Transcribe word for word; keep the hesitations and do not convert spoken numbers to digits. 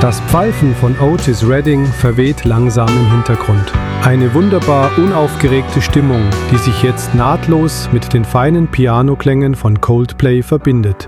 Das Pfeifen von Otis Redding verweht langsam im Hintergrund. Eine wunderbar unaufgeregte Stimmung, die sich jetzt nahtlos mit den feinen Pianoklängen von Coldplay verbindet.